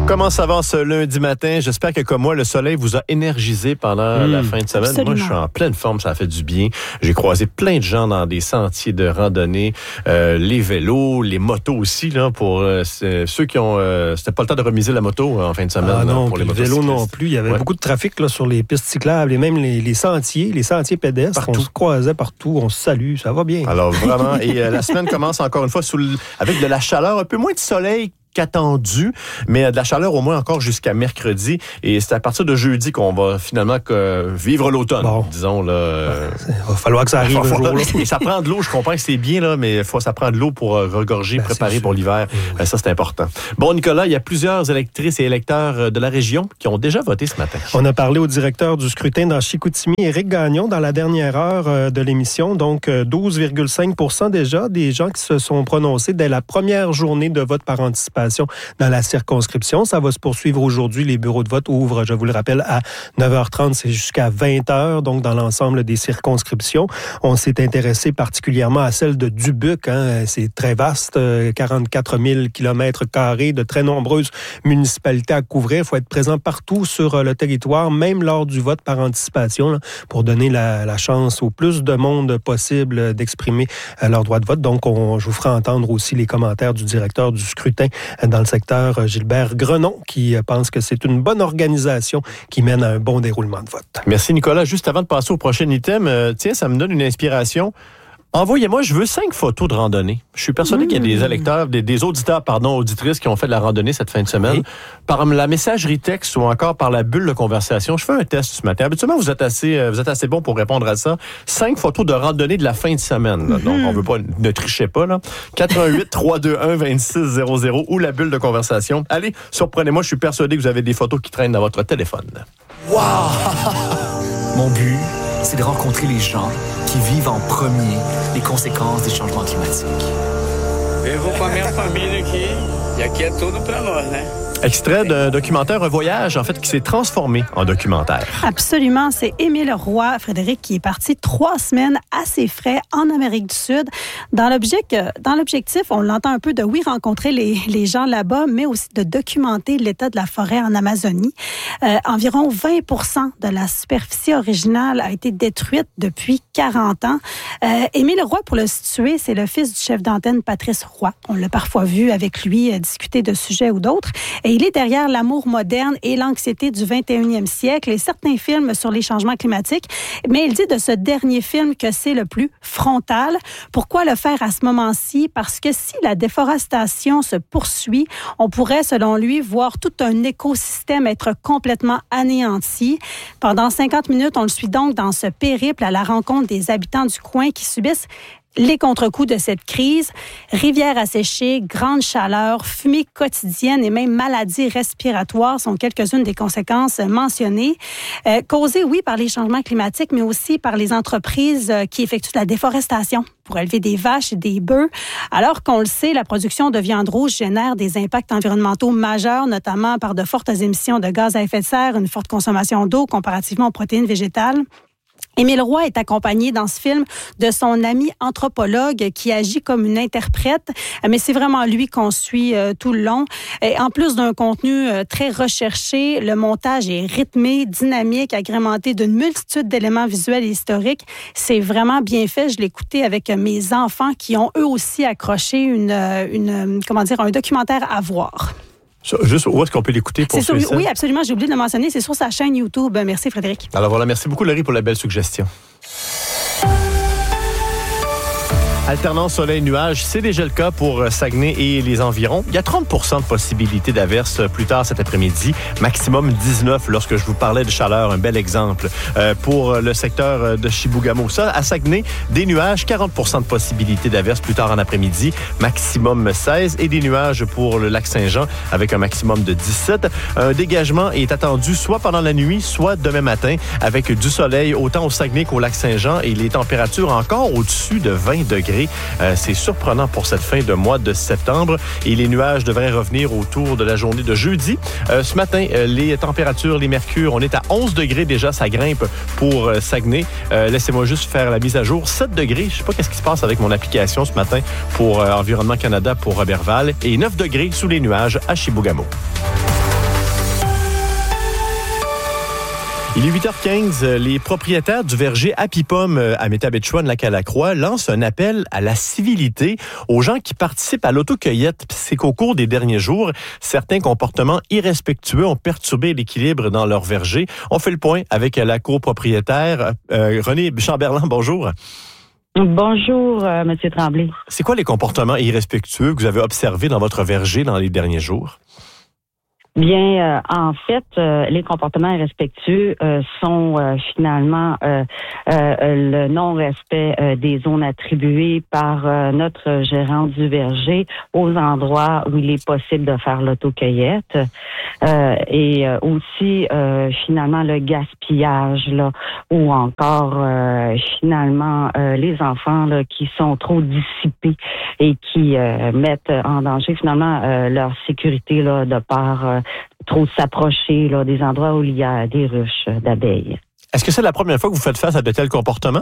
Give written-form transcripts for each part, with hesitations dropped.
Comment ça va ce lundi matin? J'espère que, comme moi, le soleil vous a énergisé pendant la fin de semaine. Absolument. Moi, je suis en pleine forme, ça a fait du bien. J'ai croisé plein de gens dans des sentiers de randonnée, les vélos, les motos aussi, là, pour ceux qui ont... c'était pas le temps de remiser la moto en fin de semaine. Ah non, pour les vélos non plus. Il y avait beaucoup de trafic là, sur les pistes cyclables et même les sentiers pédestres. Partout. On se croisait partout, on se salue, ça va bien. Alors, vraiment, et la semaine commence encore une fois avec de la chaleur, un peu moins de soleil qu'attendu, mais de la chaleur au moins encore jusqu'à mercredi. Et c'est à partir de jeudi qu'on va finalement vivre l'automne, disons. Là, il va falloir que ça arrive un jour. Et ça prend de l'eau, je comprends que c'est bien, là, mais ça prend de l'eau pour regorger, préparer pour l'hiver. Oui. Ça, c'est important. Bon, Nicolas, il y a plusieurs électrices et électeurs de la région qui ont déjà voté ce matin. On a parlé au directeur du scrutin dans Chicoutimi, Éric Gagnon, dans la dernière heure de l'émission. Donc, 12,5% déjà des gens qui se sont prononcés dès la première journée de vote par anticipation dans la circonscription. Ça va se poursuivre aujourd'hui. Les bureaux de vote ouvrent, je vous le rappelle, à 9h30. C'est jusqu'à 20h, donc dans l'ensemble des circonscriptions. On s'est intéressé particulièrement à celle de Dubuque. C'est très vaste, 44 000 km², de très nombreuses municipalités à couvrir. Il faut être présent partout sur le territoire, même lors du vote par anticipation, là, pour donner la chance au plus de monde possible d'exprimer leur droit de vote. Donc, je vous ferai entendre aussi les commentaires du directeur du scrutin dans le secteur, Gilbert Grenon, qui pense que c'est une bonne organisation qui mène à un bon déroulement de vote. Merci, Nicolas. Juste avant de passer au prochain item, tiens, ça me donne une inspiration. Envoyez-moi, je veux 5 photos de randonnée. Je suis persuadé qu'il y a des électeurs, des auditeurs, auditrices qui ont fait de la randonnée cette fin de semaine. Oui. Par la messagerie texte ou encore par la bulle de conversation. Je fais un test ce matin. Habituellement, vous êtes assez bon pour répondre à ça. 5 photos de randonnée de la fin de semaine. Là. Donc, on veut pas, ne trichez pas, là. 88-321-2600 ou la bulle de conversation. Allez, surprenez-moi, je suis persuadé que vous avez des photos qui traînent dans votre téléphone. Wow! Mon but, c'est de rencontrer les gens qui vivent en premier les conséquences des changements climatiques. Eu vou com a minha família aqui, e aqui é tudo para nós, né? Extrait d'un documentaire, un voyage, en fait, qui s'est transformé en documentaire. Absolument. C'est Émile Roy, Frédéric, qui est parti 3 semaines à ses frais en Amérique du Sud. Dans l'objectif, on l'entend un peu de, oui, rencontrer les gens là-bas, mais aussi de documenter l'état de la forêt en Amazonie. Environ 20% de la superficie originale a été détruite depuis 40 ans. Émile Roy, pour le situer, c'est le fils du chef d'antenne Patrice Roy. On l'a parfois vu avec lui discuter de sujets ou d'autres. Et il est derrière l'amour moderne et l'anxiété du 21e siècle et certains films sur les changements climatiques. Mais il dit de ce dernier film que c'est le plus frontal. Pourquoi le faire à ce moment-ci? Parce que si la déforestation se poursuit, on pourrait, selon lui, voir tout un écosystème être complètement anéanti. Pendant 50 minutes, on le suit donc dans ce périple à la rencontre des habitants du coin qui subissent les contre-coups de cette crise, rivières asséchées, grande chaleur, fumée quotidienne et même maladies respiratoires sont quelques-unes des conséquences mentionnées. Causées, oui, par les changements climatiques, mais aussi par les entreprises qui effectuent de la déforestation pour élever des vaches et des bœufs. Alors qu'on le sait, la production de viande rouge génère des impacts environnementaux majeurs, notamment par de fortes émissions de gaz à effet de serre, une forte consommation d'eau comparativement aux protéines végétales. Émile Roy est accompagné dans ce film de son ami anthropologue qui agit comme une interprète, mais c'est vraiment lui qu'on suit tout le long. Et en plus d'un contenu très recherché, le montage est rythmé, dynamique, agrémenté d'une multitude d'éléments visuels et historiques. C'est vraiment bien fait. Je l'ai écouté avec mes enfants qui ont eux aussi accroché un documentaire à voir. Juste où est-ce qu'on peut l'écouter pour suivre ça? Oui, absolument. J'ai oublié de le mentionner. C'est sur sa chaîne YouTube. Merci, Frédéric. Alors voilà, merci beaucoup, Laurie, pour la belle suggestion. Alternance soleil-nuage, c'est déjà le cas pour Saguenay et les environs. Il y a 30% de possibilité d'averse plus tard cet après-midi, maximum 19 lorsque je vous parlais de chaleur, un bel exemple. Pour le secteur de Chibougamau, ça, à Saguenay, des nuages, 40% de possibilité d'averse plus tard en après-midi, maximum 16, et des nuages pour le lac Saint-Jean avec un maximum de 17. Un dégagement est attendu soit pendant la nuit, soit demain matin, avec du soleil autant au Saguenay qu'au lac Saint-Jean et les températures encore au-dessus de 20 degrés. C'est surprenant pour cette fin de mois de septembre et les nuages devraient revenir autour de la journée de jeudi. Ce matin, les températures, les mercures, on est à 11 degrés déjà, ça grimpe pour Saguenay. Laissez-moi juste faire la mise à jour. 7 degrés, je ne sais pas qu'est-ce qui se passe avec mon application ce matin pour Environnement Canada pour Roberval et 9 degrés sous les nuages à Chibougamau. Il est 8h15. Les propriétaires du verger Happy Pomme à Métabetchouan-Lac-à-la-Croix lancent un appel à la civilité aux gens qui participent à l'autocueillette. C'est qu'au cours des derniers jours, certains comportements irrespectueux ont perturbé l'équilibre dans leur verger. On fait le point avec la copropriétaire Renée Chamberlain. Bonjour. Bonjour, M. Tremblay. C'est quoi les comportements irrespectueux que vous avez observés dans votre verger dans les derniers jours? Bien, en fait, les comportements irrespectueux sont finalement le non-respect des zones attribuées par notre gérant du verger aux endroits où il est possible de faire l'autocueillette et aussi finalement le gaspillage là, ou encore finalement les enfants là, qui sont trop dissipés et qui mettent en danger finalement leur sécurité là, de par trop s'approcher là, des endroits où il y a des ruches d'abeilles. Est-ce que c'est la première fois que vous faites face à de tels comportements?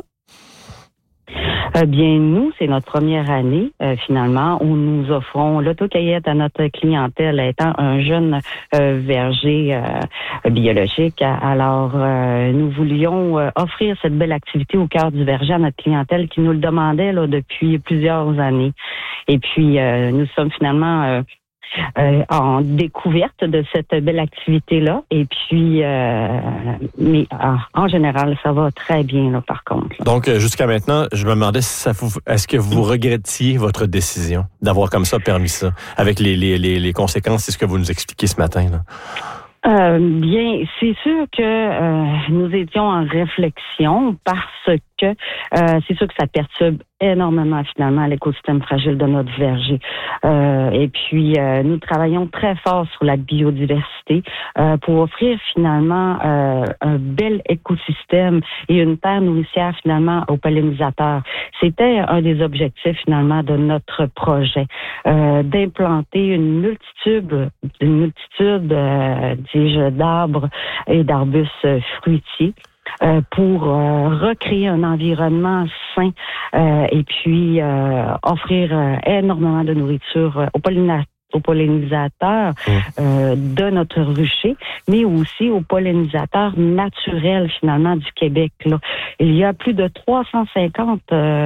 Bien, nous, c'est notre première année, finalement, où nous offrons l'autocueillette à notre clientèle, étant un jeune verger biologique. Alors, nous voulions offrir cette belle activité au cœur du verger à notre clientèle qui nous le demandait là, depuis plusieurs années. Et puis, nous sommes finalement en découverte de cette belle activité-là. Et puis, mais en général, ça va très bien, là, par contre. Là. Donc, jusqu'à maintenant, je me demandais si est-ce que vous regrettiez votre décision d'avoir comme ça permis ça, avec les conséquences, c'est ce que vous nous expliquez ce matin, là? Bien, c'est sûr que nous étions en réflexion parce que c'est sûr que ça perturbe énormément finalement l'écosystème fragile de notre verger. Et puis, nous travaillons très fort sur la biodiversité pour offrir finalement un bel écosystème et une terre nourricière finalement aux pollinisateurs. C'était un des objectifs finalement de notre projet, d'implanter une multitude d'arbres et d'arbustes fruitiers pour recréer un environnement sain et puis offrir énormément de nourriture aux pollinisateurs de notre rucher, mais aussi aux pollinisateurs naturels finalement du Québec. Là. Il y a plus de 350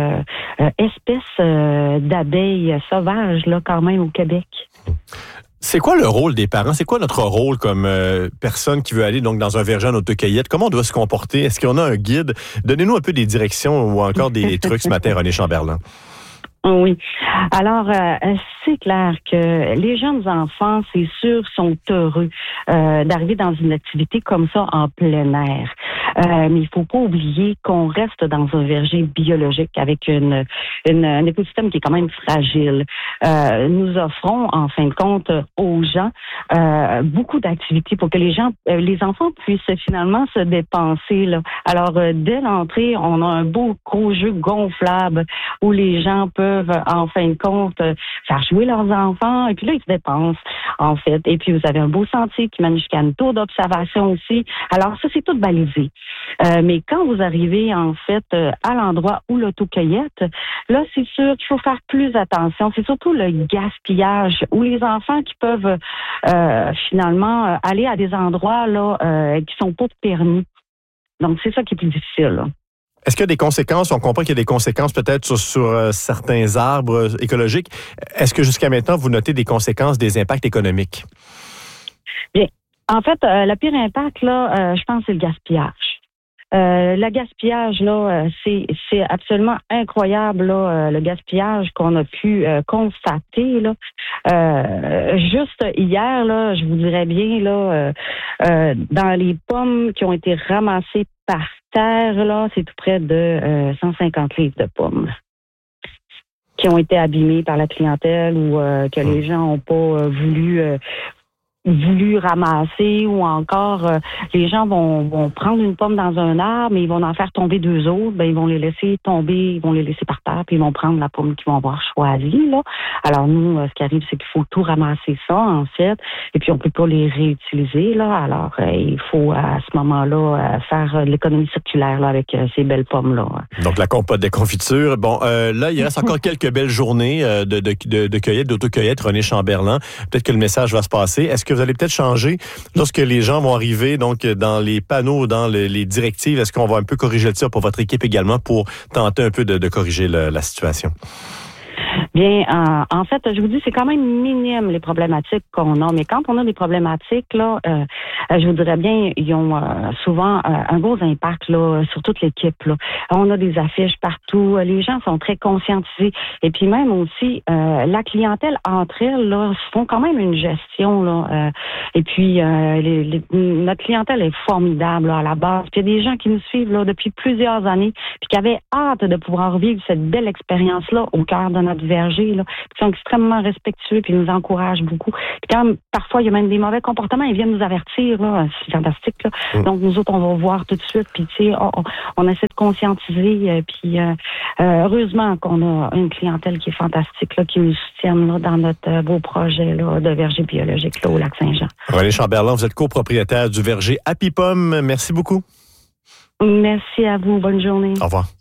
espèces d'abeilles sauvages là, quand même au Québec. C'est quoi le rôle des parents? C'est quoi notre rôle comme personne qui veut aller donc dans un verger en autocueillette? Comment on doit se comporter? Est-ce qu'on a un guide? Donnez-nous un peu des directions ou encore des trucs ce matin, Renée Chamberlain. Oui. Alors, c'est clair que les jeunes enfants, c'est sûr, sont heureux d'arriver dans une activité comme ça en plein air. Mais il faut pas oublier qu'on reste dans un verger biologique avec un écosystème qui est quand même fragile. Nous offrons, en fin de compte, aux gens beaucoup d'activités pour que les enfants puissent finalement se dépenser. Là. Alors, dès l'entrée, on a un beau gros jeu gonflable où les gens peuvent, en fin de compte, faire jouer leurs enfants et puis là, ils se dépensent, en fait. Et puis, vous avez un beau sentier qui mène jusqu'à une tour d'observation aussi. Alors, ça, c'est tout balisé. Mais quand vous arrivez, en fait, à l'endroit où l'autocueillette, là, c'est sûr qu'il faut faire plus attention. C'est surtout le gaspillage où les enfants qui peuvent finalement aller à des endroits là qui sont pas permis. Donc, c'est ça qui est plus difficile, là. Est-ce qu'il y a des conséquences? On comprend qu'il y a des conséquences peut-être sur certains arbres écologiques. Est-ce que jusqu'à maintenant, vous notez des conséquences, des impacts économiques? Bien, en fait, le pire impact, là, je pense, c'est le gaspillage. Le gaspillage, là, c'est absolument incroyable, là, le gaspillage qu'on a pu constater, là. Juste hier, là, je vous dirais bien, là, dans les pommes qui ont été ramassées par terre, là, c'est tout près de 150 livres de pommes qui ont été abîmées par la clientèle ou que les gens n'ont pas voulu ramasser ou encore les gens vont prendre une pomme dans un arbre mais ils vont en faire tomber deux autres, ben ils vont les laisser tomber, ils vont les laisser par terre puis ils vont prendre la pomme qu'ils vont avoir choisie là. Alors nous ce qui arrive c'est qu'il faut tout ramasser ça en fait et puis on peut pas les réutiliser là. Alors il faut à ce moment-là faire de l'économie circulaire là avec ces belles pommes là. Donc la compote des confitures. Bon là il reste encore quelques belles journées de cueillette, d'autocueillette. Renée Chamberlain, peut-être que le message va se passer. Est-ce que vous allez peut-être changer lorsque les gens vont arriver donc dans les panneaux, dans les directives? Est-ce qu'on va un peu corriger le tir pour votre équipe également pour tenter un peu de corriger la situation? Bien, en fait, je vous dis, c'est quand même minime les problématiques qu'on a. Mais quand on a des problématiques, là, je vous dirais bien, ils ont souvent un gros impact là sur toute l'équipe. Là. On a des affiches partout. Les gens sont très conscientisés. Et puis même aussi, la clientèle entre elles là, font quand même une gestion. Là, et puis, notre clientèle est formidable là, à la base. Puis il y a des gens qui nous suivent là, depuis plusieurs années puis qui avaient hâte de pouvoir vivre cette belle expérience-là au cœur de notre verger, là, qui sont extrêmement respectueux puis nous encouragent beaucoup. Puis quand parfois il y a même des mauvais comportements, ils viennent nous avertir, là, c'est fantastique. Là. Donc nous autres, on va voir tout de suite, puis tu sais, on essaie de conscientiser, puis heureusement qu'on a une clientèle qui est fantastique, là, qui nous soutienne là, dans notre beau projet là, de verger biologique là, au Lac-Saint-Jean. René Chamberlain, vous êtes copropriétaire du verger Happy Pomme. Merci beaucoup. Merci à vous. Bonne journée. Au revoir.